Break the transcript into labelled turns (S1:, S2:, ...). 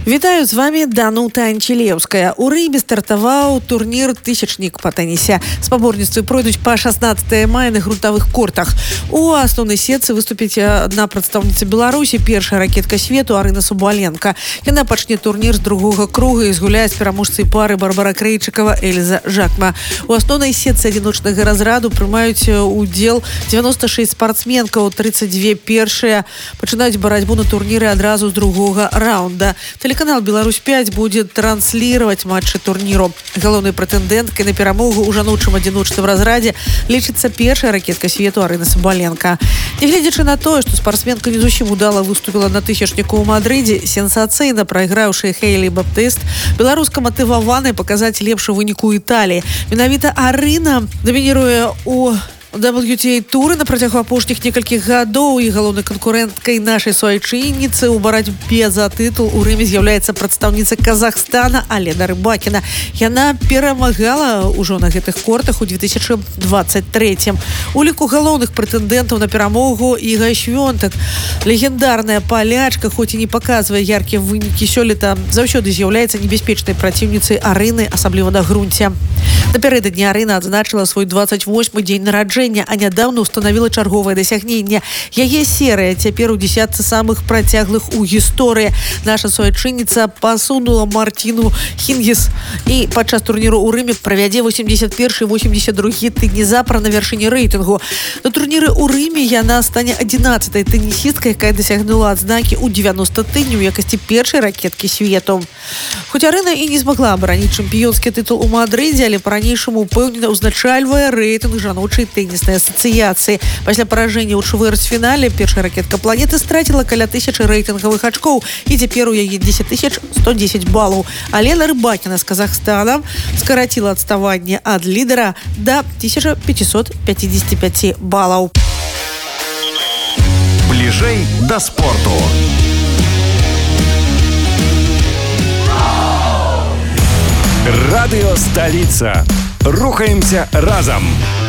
S1: Вітаю, з вами Данута Анчелеўская. У Рыме стартаваў турнір «Тысячнік» па тэнісе. Спаборніцтвы пройдуць па 16 мая на грунтавых кортах. У асноўнай сетцы выступіць адна прадстаўніца Беларусі, першая ракетка свету Арына Сабаленка. Яна пачне турнір з другога круга і згуляе з пераможцай пары Барбара Крейчыкава Эльза Жакма. У асноўнай сетцы адзіночнага разраду прымаюць удзел 96 спартсменкаў, 32 першыя пачынаюць барацьбу на турніры адразу з другога раунда. Телеканал «Беларусь-5» будет транслировать матчы турніру. Галоўнай прэтэндэнткай на перамогу ў жаночым адзіночным разрадзе лічыцца першая ракетка свету Арына Сабаленка. Нягледзячы на тое, што спартсменка не зусім удала выступіла на тысячніку ў Мадрыдзе, сенсацыйна прайграўшы Хейлі Баптыст, беларуска матываваная паказаць лепшы вынік у Італіі. Менавіта Арына дамініруе у WTA-туры на працягу апошніх некалькіх гадоў, і галоўнай канкурэнткай нашай суайчынніцы ў барацьбе за тытул у Рыме з'яўляецца прадстаўніца Казахстана Алена Рыбакіна. Яна перамагала ўжо на гэтых кортах у 2023. У ліку галоўных прэтэндэнтаў на перамогу Іга Świątek. Легендарная палячка, хоць і не паказвае яркія вынікі сёлета, заўсёды з'яўляецца небяспечнай праціўніцай Арыны, асабліва на грунце. Напярэдадні Арына адзначыла свой 28-й дзень нараджэння, а нядаўна устанавіла чарговае дасягненне. Яе серыя цяпер у дзесятцы самых працяглых у гісторыі. Наша суайчынніца пасунула Мартіну Хінгіс і падчас турніру ў Рыме правядзе 81-82 тыдні запар на вяршыні рэйтынгу. На турніры ў Рыме яна стане 11-й тэнісісткай, якая дасягнула адзнакі ў 90 тыдняў у якасці першай ракеткі свету. Хоць Арына і не змагла абараніць чэмпіёнскі тытул у Мадрыдзе, але па-ранейшаму упэўнена ўзначальвае рэйтынг жаночай тэніснай асацыяцыі. Пасля паражэння ў чвэрцьфінале першая ракетка планеты страціла каля 1000 рэйтынгавых ачкоў, і цяпер у яе 10110 балаў. Алена Рыбакіна з Казахстана скараціла адставанне ад лідара да 1555 балаў.
S2: Бліжэй да спорту. Радио «Столица». Рухаемся разом.